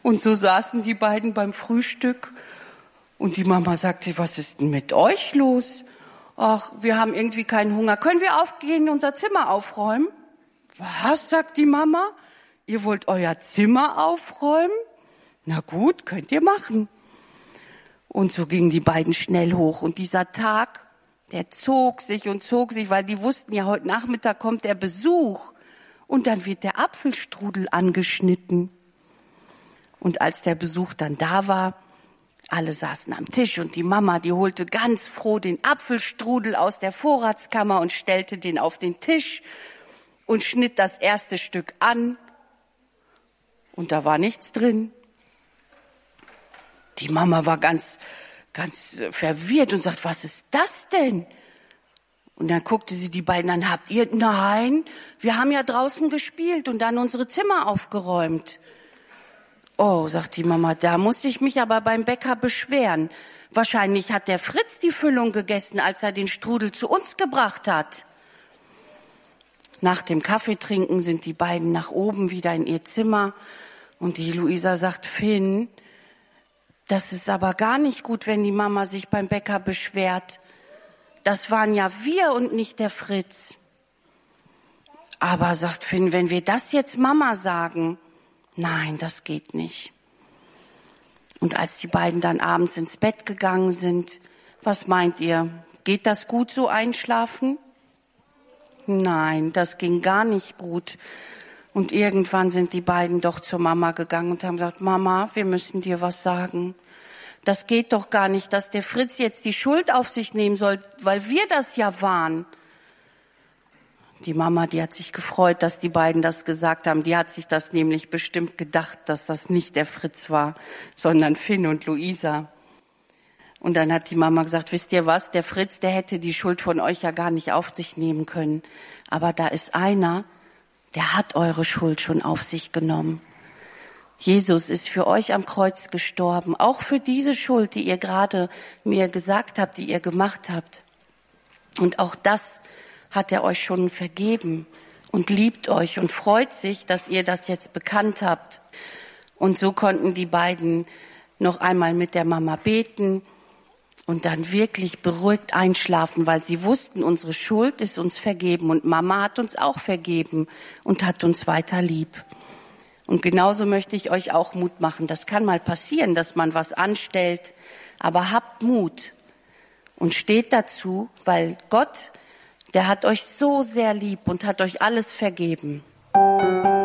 Und so saßen die beiden beim Frühstück und die Mama sagte, was ist denn mit euch los? Ach, wir haben irgendwie keinen Hunger. Können wir aufgehen, unser Zimmer aufräumen? Was, sagt die Mama? Ihr wollt euer Zimmer aufräumen? Na gut, könnt ihr machen. Und so gingen die beiden schnell hoch. Und dieser Tag, der zog sich, weil die wussten ja, heute Nachmittag kommt der Besuch. Und dann wird der Apfelstrudel angeschnitten. Und als der Besuch dann da war, alle saßen am Tisch und die Mama, die holte ganz froh den Apfelstrudel aus der Vorratskammer und stellte den auf den Tisch und schnitt das erste Stück an. Und da war nichts drin. Die Mama war ganz verwirrt und sagt, was ist das denn? Und dann guckte sie die beiden an, habt ihr? Nein, wir haben ja draußen gespielt und dann unsere Zimmer aufgeräumt. Oh, sagt die Mama, da muss ich mich aber beim Bäcker beschweren. Wahrscheinlich hat der Fritz die Füllung gegessen, als er den Strudel zu uns gebracht hat. Nach dem Kaffeetrinken sind die beiden nach oben wieder in ihr Zimmer und die Luisa sagt, Finn, das ist aber gar nicht gut, wenn die Mama sich beim Bäcker beschwert. Das waren ja wir und nicht der Fritz. Aber, sagt Finn, wenn wir das jetzt Mama sagen, nein, das geht nicht. Und als die beiden dann abends ins Bett gegangen sind, was meint ihr? Geht das gut so einschlafen? Nein, das ging gar nicht gut. Und irgendwann sind die beiden doch zur Mama gegangen und haben gesagt, Mama, wir müssen dir was sagen. Das geht doch gar nicht, dass der Fritz jetzt die Schuld auf sich nehmen soll, weil wir das ja waren. Die Mama, die hat sich gefreut, dass die beiden das gesagt haben. Die hat sich das nämlich bestimmt gedacht, dass das nicht der Fritz war, sondern Finn und Luisa. Und dann hat die Mama gesagt, wisst ihr was, der Fritz, der hätte die Schuld von euch ja gar nicht auf sich nehmen können. Aber da ist einer, der hat eure Schuld schon auf sich genommen. Jesus ist für euch am Kreuz gestorben, auch für diese Schuld, die ihr gerade mir gesagt habt, die ihr gemacht habt. Und auch das hat er euch schon vergeben und liebt euch und freut sich, dass ihr das jetzt bekannt habt. Und so konnten die beiden noch einmal mit der Mama beten und dann wirklich beruhigt einschlafen, weil sie wussten, unsere Schuld ist uns vergeben und Mama hat uns auch vergeben und hat uns weiter lieb. Und genauso möchte ich euch auch Mut machen. Das kann mal passieren, dass man was anstellt, aber habt Mut und steht dazu, weil Gott, der hat euch so sehr lieb und hat euch alles vergeben.